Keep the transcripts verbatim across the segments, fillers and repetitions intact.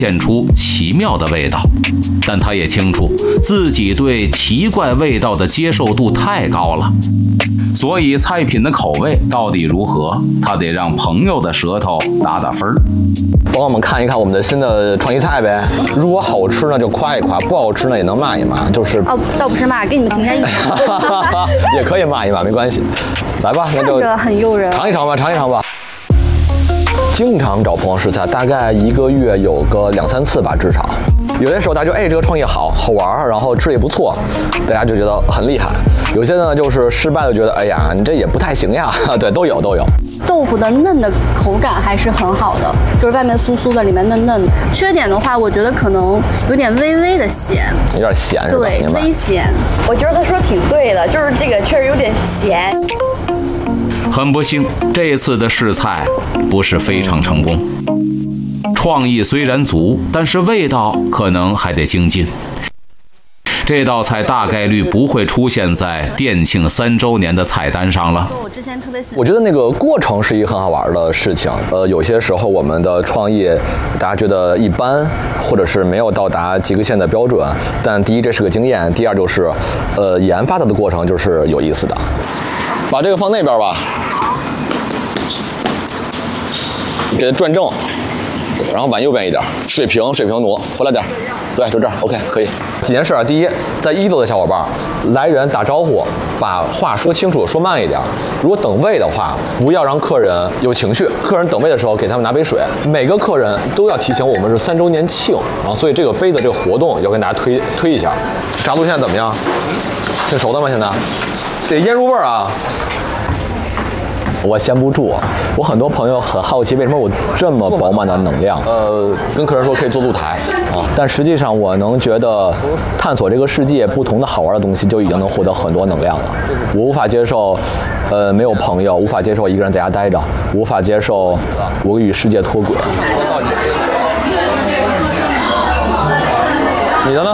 现出奇妙的味道，但他也清楚自己对奇怪味道的接受度太高了，所以菜品的口味到底如何，他得让朋友的舌头打打分儿。 帮我们看一看我们的新的创意菜呗，如果好吃呢就夸一夸，不好吃呢也能骂一骂，就是哦，倒不是骂，给你们评下意见， 也可以骂一骂，没关系。来吧，那就看着很诱人， 尝一尝吧，尝一尝吧。经常找朋友试菜，大概一个月有个两三次吧，至少。有些时候大家就哎这个创意好好玩，然后吃也不错，大家就觉得很厉害。有些呢就是失败的，觉得哎呀你这也不太行呀，对，都有都有。 豆腐的嫩的口感还是很好的，就是外面酥酥的，里面嫩嫩的。缺点的话，我觉得可能有点微微的咸， 有点咸是吧？ 对， 明白。 微咸。 我觉得他说挺对的，就是这个确实有点咸。 很不幸，这次的试菜不是非常成功。创意虽然足，但是味道可能还得精进。这道菜大概率不会出现在店庆三周年的菜单上了。 我之前特别喜欢， 我觉得那个过程是一个很好玩的事情。呃，有些时候我们的创意大家觉得一般，或者是没有到达及格线的标准，但第一这是个经验，第二就是呃研发它的过程就是有意思的。把这个放那边吧，给它转正，然后往右边一点，水平水平挪，回来点，对，就这儿 ，OK， 可以。几件事啊，第一，在一楼的小伙伴来人打招呼，把话说清楚，说慢一点。如果等位的话，不要让客人有情绪。客人等位的时候，给他们拿杯水。每个客人都要提醒我们是三周年庆啊，所以这个杯子这个活动要跟大家推推一下。炸猪现在怎么样？挺熟的吗？现在得腌入味儿啊。我闲不住，我很多朋友很好奇为什么我这么饱满的能量。呃，跟客人说可以做露台啊，但实际上我能觉得探索这个世界不同的好玩的东西就已经能获得很多能量了。我无法接受，呃，没有朋友，无法接受一个人在家待着，无法接受我与世界脱轨。你的呢？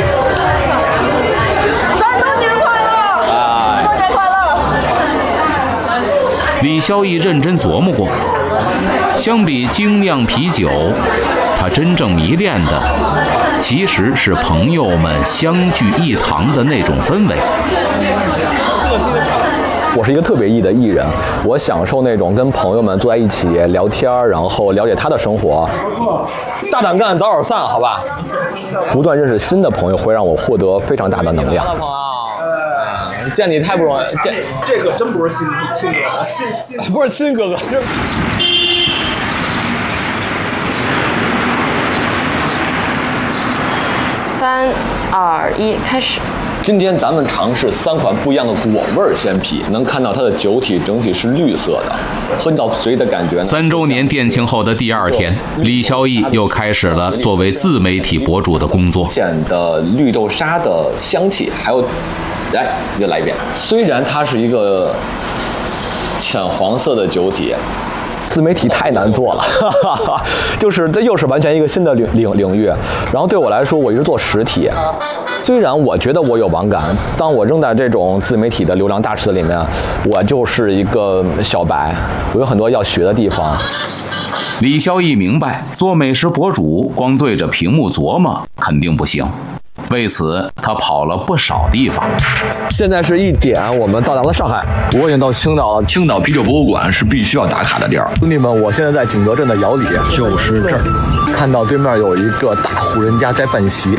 李肖毅认真琢磨过，相比精酿啤酒，他真正迷恋的其实是朋友们相聚一堂的那种氛围。 我是一个特别 E 的 E 人，我享受那种跟朋友们坐在一起聊天，然后了解他的生活。大胆干，早点散，好吧？不断认识新的朋友会让我获得非常大的能量。见你太不容易，见这可真不是亲亲哥哥，亲亲不是亲哥哥。 三二一，开始。 今天咱们尝试三款不一样的果味鲜啤，能看到它的酒体整体是绿色的，喝到嘴里的感觉呢。 三周年店庆后的第二天，李肖毅又开始了作为自媒体博主的工作。 显的绿豆沙的香气，还有，来又来一遍。虽然它是一个浅黄色的酒体。自媒体太难做了，哈哈，就是这又是完全一个新的领领领域。然后对我来说，我一直做实体，虽然我觉得我有网感，当我扔在这种自媒体的流量大池子里面，我就是一个小白，我有很多要学的地方。 李肖毅明白，做美食博主光对着屏幕琢磨肯定不行。为此，他跑了不少地方。 现在是一点，我们到达了上海，我已经到青岛了。青岛啤酒博物馆是必须要打卡的地儿。兄弟们，我现在在景德镇的窑里，就是这儿。看到对面有一个大户人家在办席。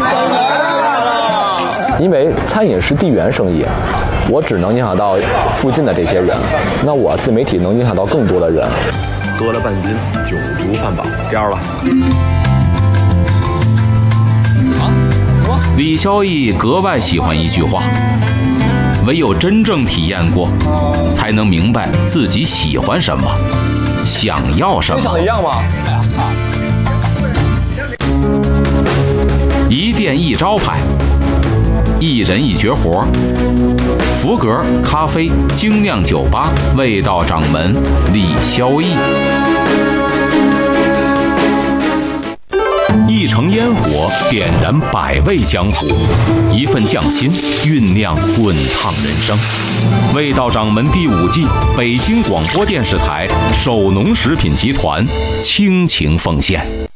因为餐饮是地缘生意，我只能影响到附近的这些人，那我自媒体能影响到更多的人。喝了半斤，酒足饭饱，第二了。 李肖毅格外喜欢一句话：唯有真正体验过，才能明白自己喜欢什么，想要什么。 想的一样吗？ 一店一招牌，一人一绝活。福格咖啡精酿酒吧味道掌门李肖毅。一城烟火点燃百味江湖，一份匠心酝酿滚烫人生。味道掌门第五季，北京广播电视台首农食品集团倾情奉献。